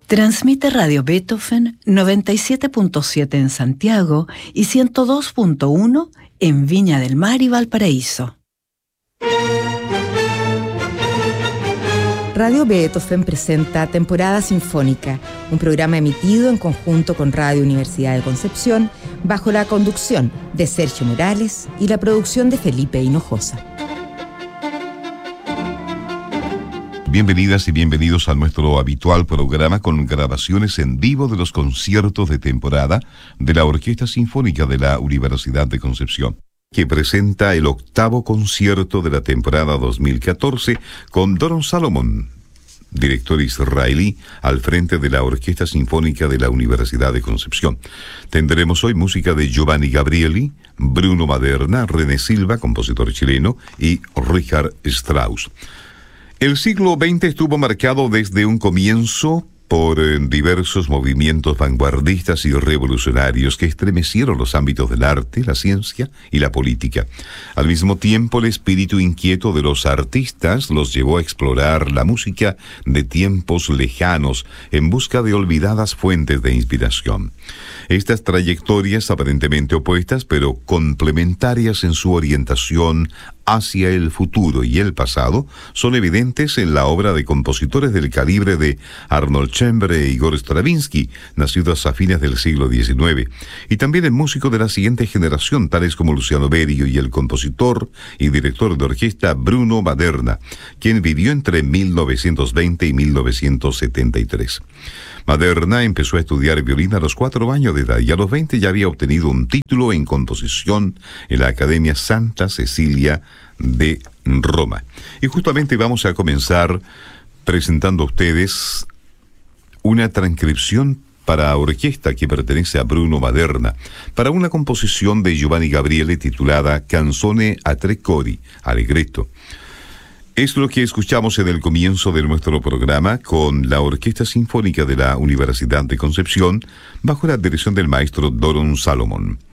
Transmite Radio Beethoven 97.7 en Santiago y 102.1 en Viña del Mar y Valparaíso. Radio Beethoven presenta Temporada Sinfónica, un programa emitido en conjunto con Radio Universidad de Concepción, bajo la conducción de Sergio Morales y la producción de Felipe Hinojosa. Bienvenidas y bienvenidos a nuestro habitual programa con grabaciones en vivo de los conciertos de temporada de la Orquesta Sinfónica de la Universidad de Concepción, que presenta el 8º concierto de la temporada 2014 con Doron Salomon, director israelí, al frente de la Orquesta Sinfónica de la Universidad de Concepción. Tendremos hoy música de Giovanni Gabrieli, Bruno Maderna, René Silva, compositor chileno, y Richard Strauss. El siglo XX estuvo marcado desde un comienzo por diversos movimientos vanguardistas y revolucionarios que estremecieron los ámbitos del arte, la ciencia y la política. Al mismo tiempo, el espíritu inquieto de los artistas los llevó a explorar la música de tiempos lejanos en busca de olvidadas fuentes de inspiración. Estas trayectorias aparentemente opuestas, pero complementarias en su orientación hacia el futuro y el pasado, son evidentes en la obra de compositores del calibre de Arnold Schoenberg e Igor Stravinsky, nacidos a fines del siglo XIX, y también en músicos de la siguiente generación, tales como Luciano Berio y el compositor y director de orquesta Bruno Maderna, quien vivió entre 1920 y 1973. Maderna empezó a estudiar violín a los 4 años de edad y a los 20 ya había obtenido un título en composición en la Academia Santa Cecilia de Roma. Y justamente vamos a comenzar presentando a ustedes una transcripción para orquesta que pertenece a Bruno Maderna, para una composición de Giovanni Gabrieli titulada Canzone a 3 cori, Allegretto. Es lo que escuchamos en el comienzo de nuestro programa con la Orquesta Sinfónica de la Universidad de Concepción, bajo la dirección del maestro Doron Salomon.